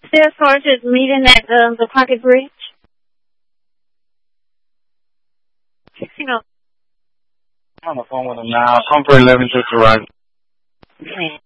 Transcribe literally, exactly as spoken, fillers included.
Their sergeant meeting at uh, the Pocket Bridge. sixteen oh. I'm on the phone with him now. Come for eleven to arrive. Okay.